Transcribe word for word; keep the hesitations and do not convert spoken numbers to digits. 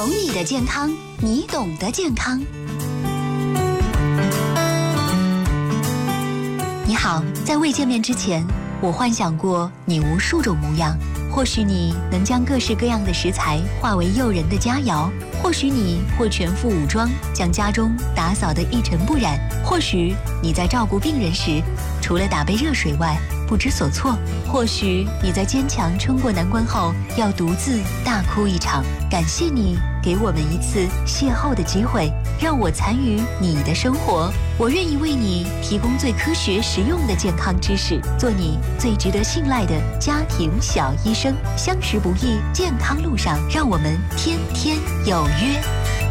懂你的健康，你懂得健康。你好，在未见面之前，我幻想过你无数种模样。或许你能将各式各样的食材化为诱人的佳肴，或许你会全副武装，将家中打扫得一尘不染，或许你在照顾病人时，除了打杯热水外不知所措，或许你在坚强撑过难关后要独自大哭一场。感谢你给我们一次邂逅的机会，让我参与你的生活，我愿意为你提供最科学实用的健康知识，做你最值得信赖的家庭小医生。相识不易，健康路上，让我们天天有约。